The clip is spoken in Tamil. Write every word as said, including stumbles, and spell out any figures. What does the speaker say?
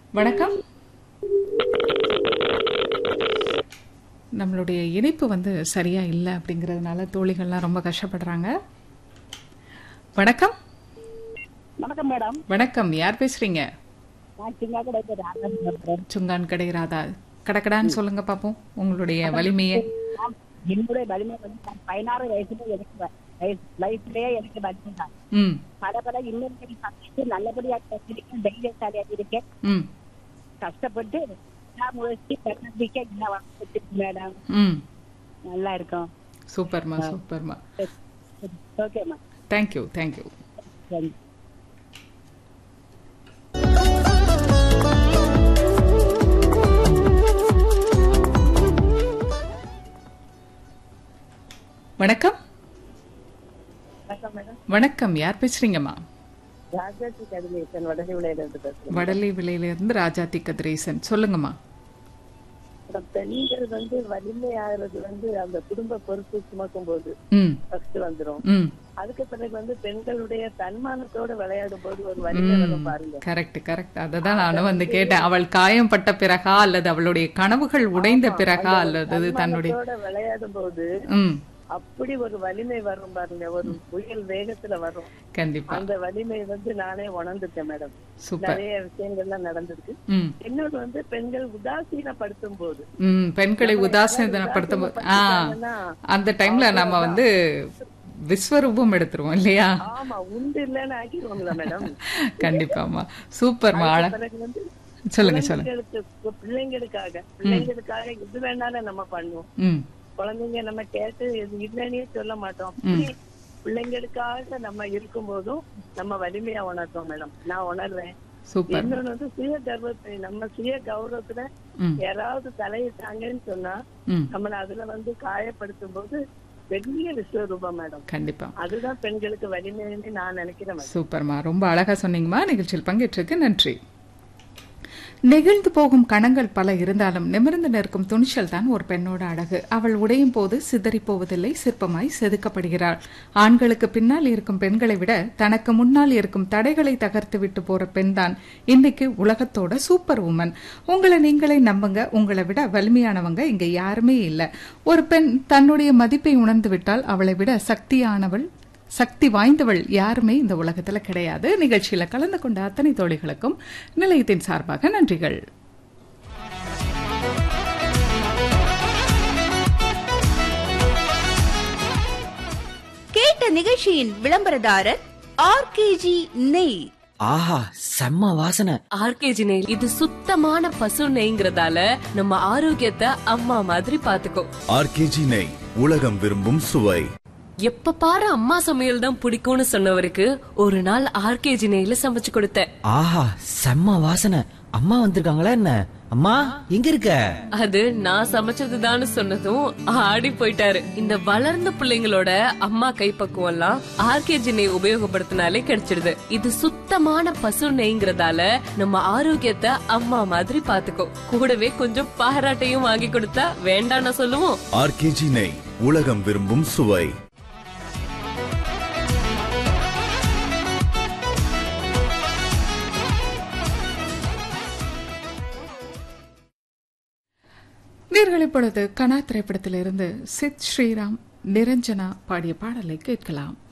வணக்கம். நம்மளுடைய இணைப்பு வந்து சரியா இல்லை அப்படிங்கிறதுனால தோழிகள்லாம் ரொம்ப கஷ்டப்படுறாங்க. வணக்கம். வணக்கம் மேடம். வணக்கம். யார் பேசுறீங்க? நான் சிங்காக்கடை ராதா பேசுறேன். சுங்கான் கடை ராதா. கடக்கடான்னு சொல்லுங்க பாப்போம் உங்களுடைய வலிமையை. என்னுடைய வலிமை வந்து நான் பதினாறு வயசுல எனக்கு லைஃப்லயே எனக்கு வலிமை தான். ம் பல பல இன்னொரு சமைச்சு நல்லபடியா கத்திரிக்கேன், தைரியசாலியா இருக்கேன். ம் கஷ்டப்பட்டு நான் முயற்சி தன்னம்பிக்கை என்ன வளர்த்துட்டு மேடம். ம் நல்லா இருக்கும். சூப்பர்மா சூப்பர்மா. ஓகேம்மா. Thank you thank you. சரி. வணக்கம். வணக்கம் மேடம். வணக்கம். யார் பேசுறீங்கம்மா? ராஜாஜி கதிரேசன் வடலி விளையில இருந்து பேசுறேன். வடலி விலையில இருந்து ராஜாத்தி கதிரேசன். சொல்லுங்கம்மா. பெண்கள் வந்து வலிமை ஆகிறது வந்து அந்த குடும்ப பொறுப்பு சுமக்கும் போது ம் ஃபர்ஸ்ட் வந்துரும். ம் அதுக்கு பிறகு வந்து பெண்களுடைய தன்மானத்தோட விளையாடும் போது ஒரு வலிமை வரும் பாருங்க. Correct correct. அததான் நானும் வந்து கேட்டேன். அவள் காயம் பட்ட பிறகா அல்லது அவளுடைய கனவுகள் உடைந்த பிறகா அல்லது தன்னுடைய விளையாடும் போது ம் அப்படி ஒரு வலிமை வரும் பாருங்க. ஒரு புயல் வேகத்துல வரும். கண்டிப்பா. அந்த வலிமை வந்து நானே உணர்ந்துட்டேன் மேடம். சூப்பர். நிறைய விஷயங்கள்லாம் நடந்திருக்கு. ம் இன்னொன்று வந்து பெண்கள் உதாசீனப்படுத்தும் போது ம் பெண்களை உதாசீனப்படுத்தும் போது ஆ அந்த டைம்ல நம்ம வந்து விஸ்வரூபம் எடுத்துருவோம் இல்லையா? ஆமா, உண்டு இல்லன்னு ஆக்கிடுவோம்ல மேடம். கண்டிப்பாமா. சூப்பர்மா. பிறகு வந்து சொல்லுங்க சொல்லுங்க. குழந்தைகளுக்கு பிள்ளைங்களுக்காக பிள்ளைங்களுக்காக இது வேணாலும் நம்ம பண்ணுவோம். ம் குழந்தைங்க நம்ம கேட்டு இது இல்லைன்னே சொல்ல மாட்டோம். அப்படி பிள்ளைங்களுக்காக நம்ம இருக்கும் போதும் நம்ம வலிமையா உணர்த்தோம் மேடம். நான் உணர்வேன். சூப்பர். இன்னொன்னு வந்து சுய கர்வத்தை நம்ம சுய கௌரவத்துல யாராவது தலையிட்டாங்கன்னு சொன்னா நம்மள அதுல வந்து காயப்படுத்தும் போது பெரிய விஸ்வரூபம் மேடம். கண்டிப்பா. அதுதான் பெண்களுக்கு வலிமைன்னு நான் நினைக்கிறேன். சூப்பர்மா. ரொம்ப அழகா சொன்னீங்கம்மா. நிகழ்ச்சியில் பங்கேற்றதுக்கு நன்றி. நெகிழ்ந்து போகும் கணங்கள் பல இருந்தாலும் நிமிர்ந்து நிற்கும் துணிச்சல் தான் ஒரு பெண்ணோட அழகு. அவள் உடையும் போது சிதறி போவதில்லை, சிற்பமாய் செதுக்கப்படுகிறாள். ஆண்களுக்கு பின்னால் இருக்கும் பெண்களை விட தனக்கு முன்னால் இருக்கும் தடைகளை தகர்த்து விட்டு போற பெண் தான் இன்னைக்கு உலகத்தோட சூப்பர் உமன். உங்களை நீங்களே நம்புங்க. உங்களை விட வலிமையானவங்க இங்க யாருமே இல்லை. ஒரு பெண் தன்னுடைய மதிப்பை உணர்ந்து விட்டால் அவளை விட சக்தியானவள் சக்தி வாய்ந்தவள் யாருமே இந்த உலகத்துல கிடையாது. நிகழ்ச்சியில கலந்து கொண்ட அத்தனை தோழிகளுக்கும் நிலையத்தின் சார்பாக நன்றிகள். கேட்ட நிகழ்ச்சியின் விளம்பரதாரர் ஆர்கேஜி நெய். ஆஹா, செம்ம வாசனை. ஆர்கேஜி நெய் இது சுத்தமான பசு நெய்ங்கிறதால நம்ம ஆரோக்கியத்தை அம்மா மாதிரி பாத்துக்கோ. ஆர்கேஜி நெய், உலகம் விரும்பும் சுவை. எப்ப பாரு அம்மா சமையல் தான் பிடிக்கும்னு சொன்னவருக்கு ஒரு நாள் ஆர்கேஜி நெய்ல சமைச்சு கொடுத்தேன். ஆஹா, செம்ம வாசனை. அம்மா வந்திருக்காங்களா என்ன? அம்மா எங்க இருக்க? அது நான் சமைச்சதுதான்னு சொன்னதும் ஆடி போயிட்டாரு. இந்த வளர்ந்த பிள்ளைங்களோட அம்மா கைப்பக்குவம் எல்லாம் ஆர்கேஜி நெய் உபயோகப்படுத்தினாலே கிடைச்சிடுது. இது சுத்தமான பசு நெய்ங்கிறதால நம்ம ஆரோக்கியத்தை அம்மா மாதிரி பாத்துக்கோ. கூடவே கொஞ்சம் பாராட்டையும் வாங்கி கொடுத்தா வேண்டாம்னு சொல்லுவோம். ஆர்கேஜி நெய், உலகம் விரும்பும் சுவை. நேர்களை பொழுது கனா திரைப்படத்திலிருந்து சித் ஸ்ரீராம் நிரஞ்சனா பாடிய பாடலை கேட்கலாம்.